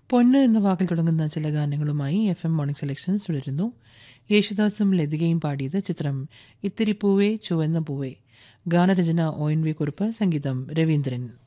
പൊന്ന് എന്ന വാക്കിൽ തുടങ്ങുന്ന ചില ഗാനങ്ങളുമായി FM മോർണിംഗ് സെലക്ഷൻസ് തുടരുന്നു. യേശുദാസും ലതികയും പാടിയത്. ചിത്രം ഇത്തിരി പൂവേ ചുവന്ന പൂവേ. ഗാനരചന ONV കുറുപ്പ്, സംഗീതം രവീന്ദ്രൻ.